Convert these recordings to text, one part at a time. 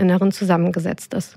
Inneren zusammengesetzt ist.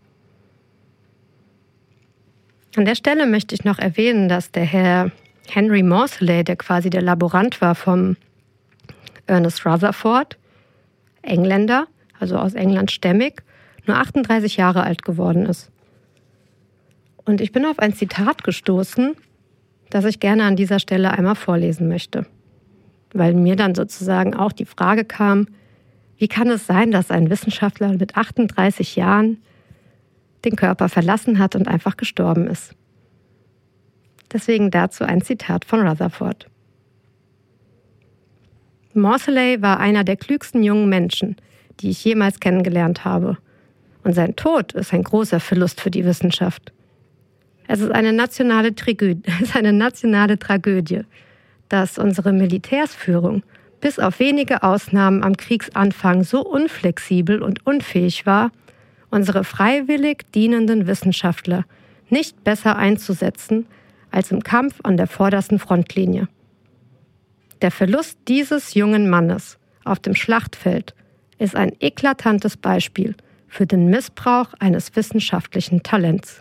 An der Stelle möchte ich noch erwähnen, dass der Herr Henry Moseley, der quasi der Laborant war vom Ernest Rutherford, Engländer, also aus England stämmig, nur 38 Jahre alt geworden ist. Und ich bin auf ein Zitat gestoßen, das ich gerne an dieser Stelle einmal vorlesen möchte. Weil mir dann sozusagen auch die Frage kam, wie kann es sein, dass ein Wissenschaftler mit 38 Jahren den Körper verlassen hat und einfach gestorben ist? Deswegen dazu ein Zitat von Rutherford. Moseley war einer der klügsten jungen Menschen, die ich jemals kennengelernt habe. Und sein Tod ist ein großer Verlust für die Wissenschaft. Es ist eine nationale Tragödie, dass unsere Militärsführung bis auf wenige Ausnahmen am Kriegsanfang so unflexibel und unfähig war, unsere freiwillig dienenden Wissenschaftler nicht besser einzusetzen als im Kampf an der vordersten Frontlinie. Der Verlust dieses jungen Mannes auf dem Schlachtfeld ist ein eklatantes Beispiel für den Missbrauch eines wissenschaftlichen Talents.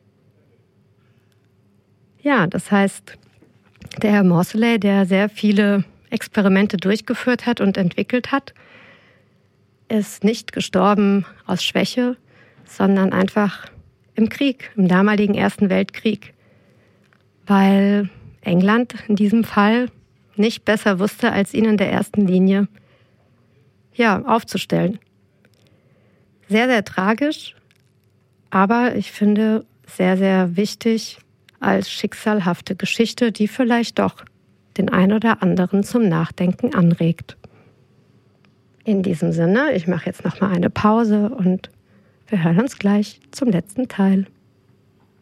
Ja, das heißt, der Herr Moseley, der sehr viele Experimente durchgeführt hat und entwickelt hat, ist nicht gestorben aus Schwäche, sondern einfach im Krieg, im damaligen Ersten Weltkrieg, weil England in diesem Fall nicht besser wusste, als ihn in der ersten Linie aufzustellen. Sehr, sehr tragisch, aber ich finde sehr, sehr wichtig als schicksalhafte Geschichte, die vielleicht doch den ein oder anderen zum Nachdenken anregt. In diesem Sinne, ich mache jetzt nochmal eine Pause und wir hören uns gleich zum letzten Teil.